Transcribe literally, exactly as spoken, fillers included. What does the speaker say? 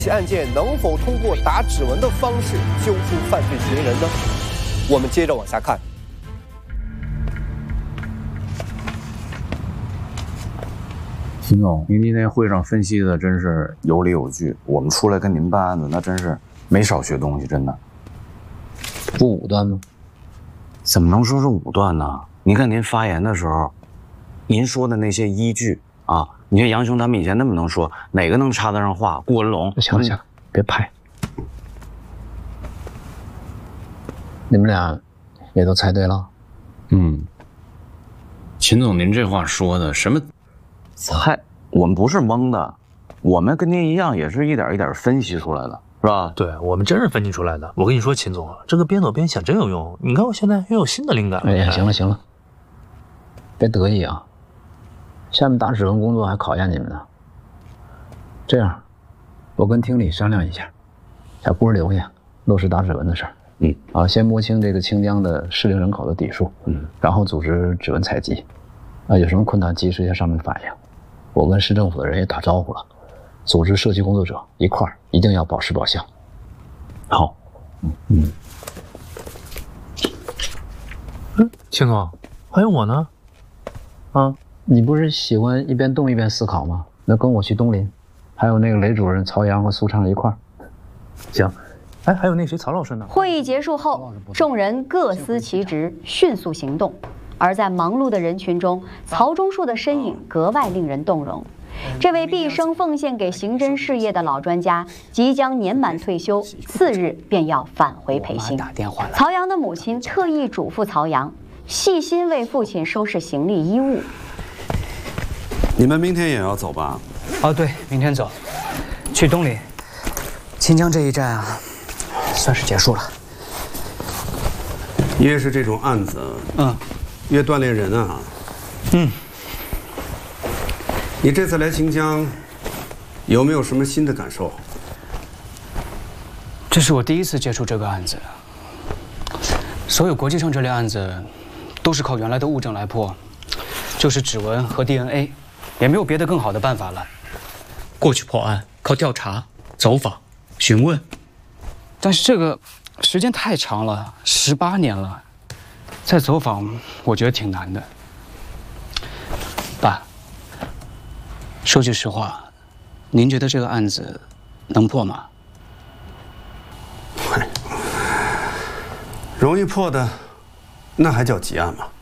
这起案件能否通过打指纹的方式揪出犯罪嫌疑人呢？我们接着往下看。 秦总，您今天会上分析的真是有理有据，我们出来跟您办案子，那真是没少学东西，真的。 不武断吗？ 怎么能说是武断呢？您看您发言的时候，您说的那些依据啊，你看杨雄他们以前那么能说，哪个能插得上话？顾文龙， 行了行了，别拍。你们俩也都猜对了。 嗯，秦总，您这话说的什么？猜？我们不是蒙的，我们跟您一样，也是一点一点分析出来的，是吧？ 对，我们真是分析出来的。我跟你说，秦总，这个边走边想真有用。你看我现在又有新的灵感了。 哎呀，行了行了，别得意啊。下面打指纹工作还考验你们呢。这样，我跟厅里商量一下，把波留下，落实打指纹的事儿。 嗯， 啊，先摸清这个清江的适龄人口的底数， 嗯， 然后组织指纹采集。啊，有什么困难及时向上面反映。我跟市政府的人也打招呼了，组织社区工作者一块儿，一定要保实保效。 好， 嗯嗯。 嗯，秦总，还有我呢。啊， 你不是喜欢一边动一边思考吗？那跟我去东林，还有那个雷主任曹阳和苏畅一块儿。 行。哎，还有那谁曹老师呢？ 会议结束后，众人各司其职，迅速行动。而在忙碌的人群中，曹忠树的身影格外令人动容。这位毕生奉献给刑侦事业的老专家，即将年满退休，次日便要返回培训。曹阳的母亲特意嘱咐曹阳，细心为父亲收拾行李衣物。 你们明天也要走吧？ 哦，对，明天走，去东林。清江这一战啊，算是结束了。 越是这种案子，嗯。越锻炼人啊！ 嗯， 你这次来新疆，有没有什么新的感受？ 这是我第一次接触这个案子。所有国际上这类案子，都是靠原来的物证来破，就是指纹和 D N A， 也没有别的更好的办法了。过去破案靠调查、走访、询问，但是这个时间太长了，十八年了。再走访，我觉得挺难的。爸，说句实话，您觉得这个案子能破吗？ 容易破的，那还叫急案吗？